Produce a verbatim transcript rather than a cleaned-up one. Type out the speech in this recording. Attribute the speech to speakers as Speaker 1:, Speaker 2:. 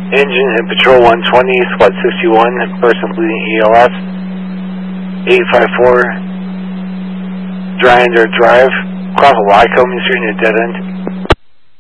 Speaker 1: Engine and Patrol one twenty, SWAT sixty-one, person bleeding E L S. eight five four, Dryander Drive, cross a Y coming street in a dead end.